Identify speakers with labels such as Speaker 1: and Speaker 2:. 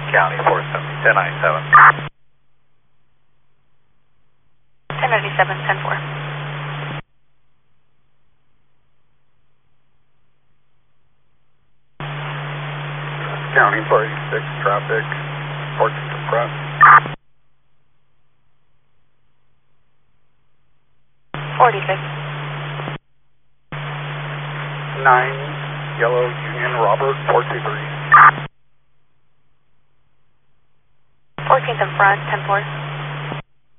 Speaker 1: County 470, 1097.
Speaker 2: 1097, 10-4.
Speaker 1: County 486, traffic, 14 to front.
Speaker 2: 46.
Speaker 1: 9, Yellow Union, Robert, 423.
Speaker 2: 14th in front, 10-4.